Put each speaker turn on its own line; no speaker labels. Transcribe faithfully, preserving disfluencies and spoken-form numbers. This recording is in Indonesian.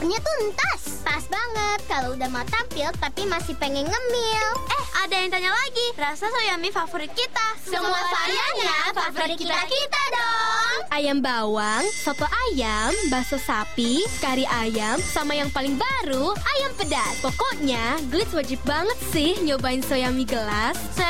Rasanya tuntas. Pas banget kalau udah mau tampil tapi masih pengen ngemil.
Eh, ada yang tanya lagi. Rasa soya mie favorit kita.
Semua variannya favorit kita-kita dong.
Ayam bawang, soto ayam, bakso sapi, kari ayam, sama yang paling baru, ayam pedas. Pokoknya, Glitz wajib banget sih nyobain soya mie gelas.